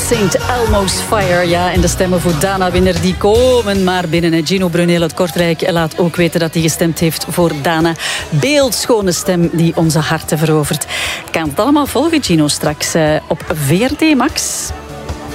St. Elmo's Fire. Ja, en de stemmen voor Dana-winner die komen maar binnen. Gino Brunel uit Kortrijk laat ook weten dat hij gestemd heeft voor Dana. Beeldschone stem die onze harten verovert. Kan het allemaal volgen, Gino, straks op VRT Max.